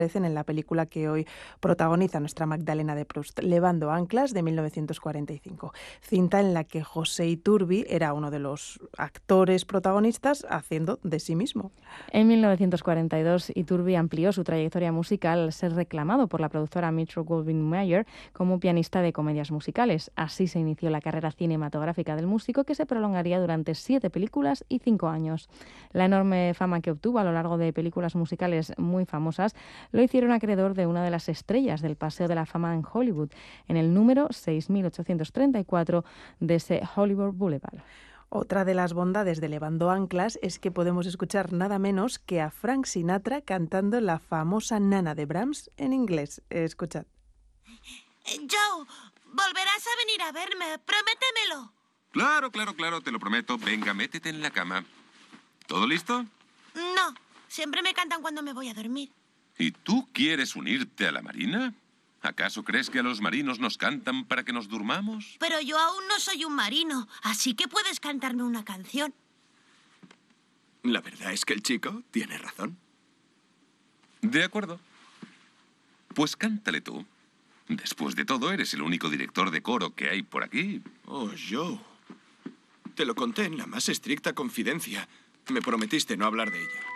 aparecen en la película que hoy protagoniza nuestra Magdalena de Proust, Levando anclas, de 1945, cinta en la que José Iturbi era uno de los actores protagonistas haciendo de sí mismo. En 1942, Iturbi amplió su trayectoria musical al ser reclamado por la productora Metro-Goldwyn-Mayer como pianista de comedias musicales. Así se inició la carrera cinematográfica del músico, que se prolongaría durante 7 películas y 5 años. La enorme fama que obtuvo a lo largo de películas musicales muy famosas lo hicieron acreedor de una de las estrellas del Paseo de la Fama en Hollywood, en el número 6834 de ese Hollywood Boulevard. Otra de las bondades de Levando anclas es que podemos escuchar nada menos que a Frank Sinatra cantando la famosa Nana de Brahms en inglés. Escuchad. Joe, volverás a venir a verme, prométemelo. Claro, claro, claro, te lo prometo. Venga, métete en la cama. ¿Todo listo? No, siempre me cantan cuando me voy a dormir. ¿Y tú quieres unirte a la marina? ¿Acaso crees que a los marinos nos cantan para que nos durmamos? Pero yo aún no soy un marino, así que puedes cantarme una canción. La verdad es que el chico tiene razón. De acuerdo. Pues cántale tú. Después de todo, eres el único director de coro que hay por aquí. Oh, Joe. Te lo conté en la más estricta confidencia. Me prometiste no hablar de ella.